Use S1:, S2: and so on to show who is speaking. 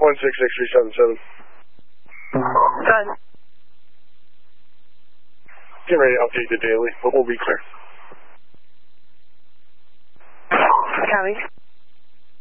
S1: 166377.
S2: Done.
S1: Getting ready to update the daily, but we'll be clear.
S2: Copy.